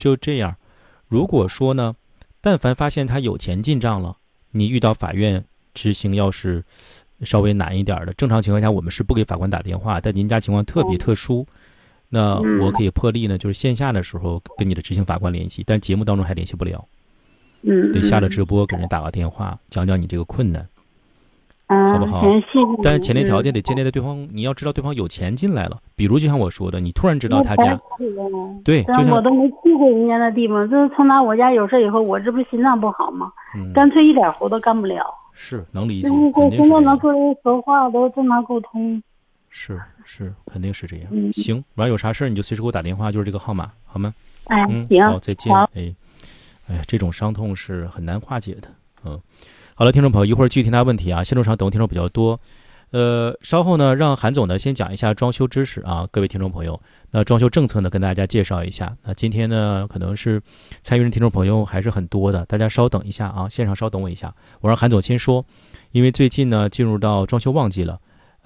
就这样。如果说呢，但凡发现他有钱进账了，你遇到法院执行要是稍微难一点的，正常情况下我们是不给法官打电话，但您家情况特别特殊，那我可以破例呢，就是线下的时候跟你的执行法官联系，但节目当中还联系不了。得下了直播给人打个电话，讲讲你这个困难，好不好？但是前提条件得建立在对方，你要知道对方有钱进来了。比如就像我说的，你突然知道他家，对，就像我都没去过人家那地方，就是从哪我家有事以后，我这不是心脏不好吗？干脆一点活都干不了。 是能理解， 肯定是现在能跟人说话都正常沟通。 是，肯定是这样。行，完有啥事你就随时给我打电话，就是这个号码，好吗？ 行， 好，再见。哎，这种伤痛是很难化解的。好了，听众朋友，一会儿继续听他问题啊。现场等听众比较多，稍后呢，让韩总呢先讲一下装修知识啊，各位听众朋友。那装修政策呢，跟大家介绍一下。那今天呢，可能是参与的听众朋友还是很多的，大家稍等一下啊，线上稍等我一下，我让韩总先说，因为最近呢进入到装修旺季了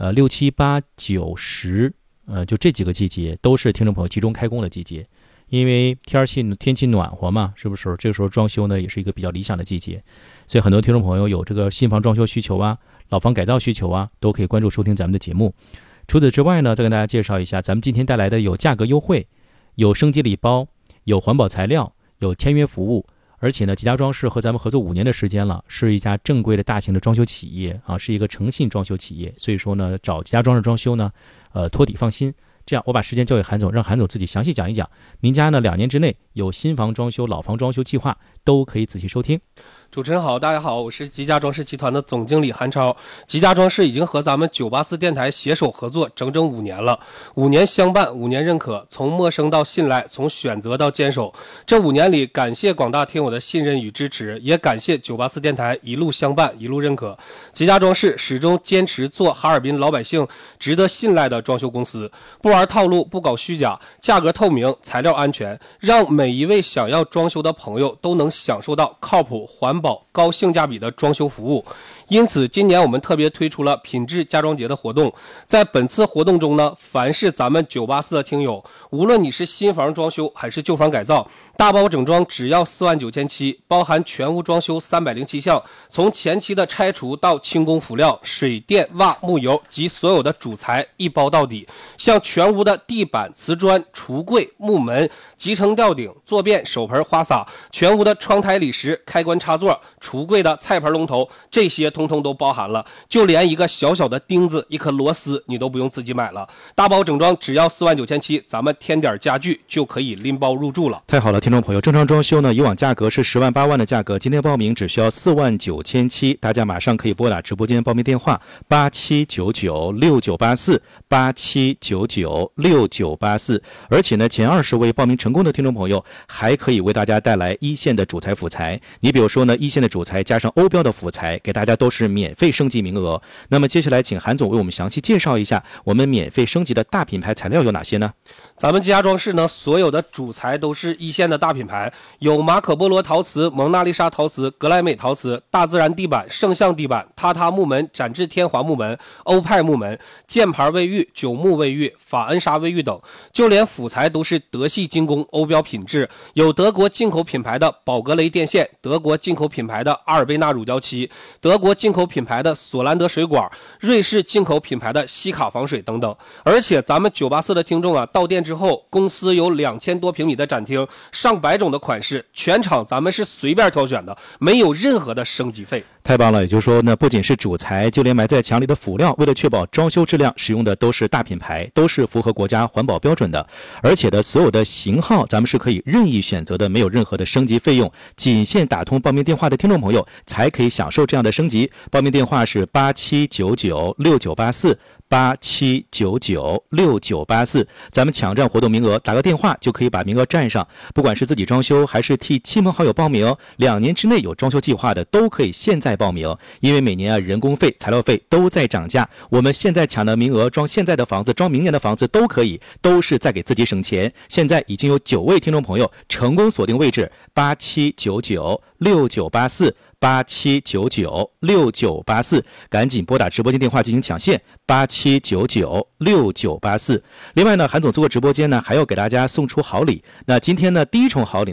，6、7、8、9、10，就这几个季节都是听众朋友集中开工的季节。因为天气暖和嘛，是不是？这个时候装修呢也是一个比较理想的季节，所以很多听众朋友有这个新房装修需求啊、老房改造需求啊，都可以关注收听咱们的节目。除此之外呢，再跟大家介绍一下，咱们今天带来的有价格优惠，有升级礼包，有环保材料，有签约服务，而且呢，吉家装饰和咱们合作5年的时间了，是一家正规的大型的装修企业啊，是一个诚信装修企业，所以说呢，找吉家装饰装修呢，托底放心。这样，我把时间交给韩总，让韩总自己详细讲一讲。您家呢2年之内有新房装修、老房装修计划，都可以仔细收听。 主持人好，大家好，我是吉家装饰集团的总经理韩超。吉家装饰已经和咱们984电台携手合作整整5年了，5年相伴，5年认可，从陌生到信赖，从选择到坚守。这5年里，感谢广大听友的信任与支持，也感谢984电台一路相伴，一路认可。吉家装饰始终坚持做哈尔滨老百姓值得信赖的装修公司，不玩套路，不搞虚假，价格透明，材料安全，让每一位想要装修的朋友都能享受到靠谱、环保、高性价比的装修服务。因此今年我们特别推出了品质家装节的活动。在本次活动中呢，凡是咱们984的听友，无论你是新房装修还是旧房改造，大包整装只要49700，包含全屋装修307项，从前期的拆除到轻工辅料、水电瓦木油及所有的主材一包到底。像全屋的地板、瓷砖、橱柜、木门、集成吊顶、坐便、手盆、花洒，全屋的窗台理石、开关插座、橱柜的菜盆龙头，这些通通都包含了，就连一个小小的钉子、一颗螺丝你都不用自己买了，大包整装只要49700，咱们添点家具就可以拎包入住了。 太好了，听众朋友，正常装修呢，以往价格是10万8万的价格，今天报名只需要49700，大家马上可以拨打直播间报名电话87996984，87996984，而且呢，前20位报名成功的听众朋友还可以为大家带来一线的主材辅材。你比如说呢，一线的主材加上欧标的辅材，给大家都是免费升级名额。那么接下来请韩总为我们详细介绍一下我们免费升级的大品牌材料有哪些呢？ 咱们吉家装饰呢，所有的主材都是一线的大品牌，有马可波罗陶瓷、蒙娜丽莎陶瓷、格莱美陶瓷、大自然地板、圣象地板、榻榻木门、展翅天华木门、欧派木门、箭牌卫浴、九木卫浴、法恩莎卫浴等，就连辅材都是德系精工，欧标品质，有德国进口品牌的宝格雷电线，德国进口品牌的阿尔贝纳乳胶漆，德国进口品牌的索兰德水管，瑞士进口品牌的西卡防水等等。而且咱们984的听众啊，到店之后，公司有2000多平米的展厅，上百种的款式，全场咱们是随便挑选的，没有任何的升级费。 太棒了，也就是说呢，不仅是主材，就连埋在墙里的辅料，为了确保装修质量，使用的都是大品牌，都是符合国家环保标准的。而且的所有的型号，咱们是可以任意选择的，没有任何的升级费用，仅限打通报名电话的听众朋友才可以享受这样的升级。报名电话是87996984，87996984，咱们抢占活动名额，打个电话就可以把名额占上。不管是自己装修还是替亲朋好友报名，2年之内有装修计划的，都可以现在在报名，因为每年啊人工费、材料费都在涨价，我们现在抢的名额，装现在的房子、装明年的房子都可以，都是在给自己省钱。现在已经有9位听众朋友成功锁定位置，87996984，87996984，赶紧拨打直播间电话进行抢线，87996984。另外呢，韩总做过直播间呢，还要给大家送出好礼。那今天呢，第一重好礼